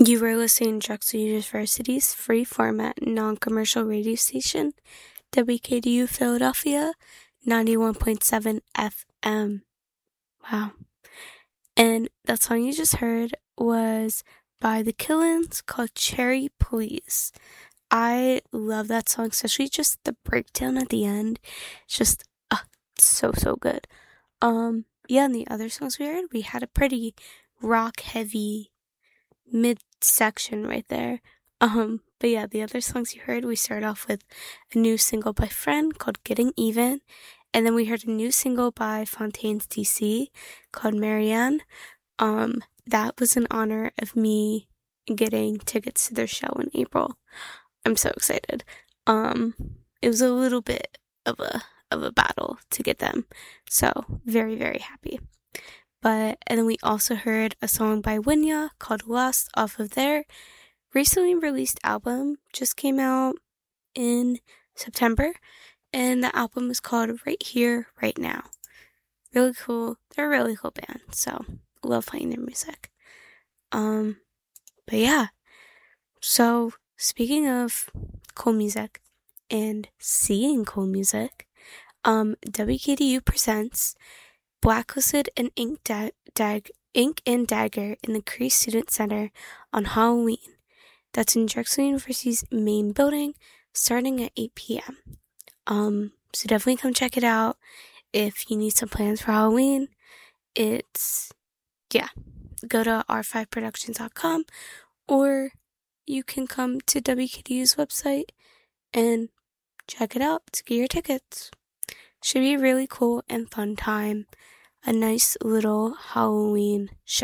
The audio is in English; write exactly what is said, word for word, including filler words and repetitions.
You were listening to Drexel University's free format non-commercial radio station, W K D U Philadelphia, ninety-one point seven F M. Wow. And that song you just heard was by The Killins called Cherry Please. I love that song, especially just the breakdown at the end. It's just uh, so, so good. Um, yeah, and the other songs we heard, we had a pretty rock-heavy mid-section right there. Um, but yeah, the other songs you heard, we started off with a new single by Friend called Getting Even, and then we heard a new single by Fontaines D C called Marianne. Um, that was in honor of me getting tickets to their show in April. I'm so excited. Um, it was a little bit of a of a battle to get them, so very, very happy. But, and then we also heard a song by Winya called Lost off of their recently released album, just came out in September, and the album is called Right Here, Right Now. Really cool. They're a really cool band, so I love playing their music. Um, but yeah, so speaking of cool music and seeing cool music, um, W K D U presents Blacklisted and Ink, da- dag- Ink and Dagger in the Cree Student Center on Halloween. That's in Drexel University's main building, starting at eight p.m. Um, so definitely come check it out if you need some plans for Halloween. It's, yeah, go to r five productions dot com, or you can come to W K D U's website and check it out to get your tickets. Should be a really cool and fun time. A nice little Halloween show.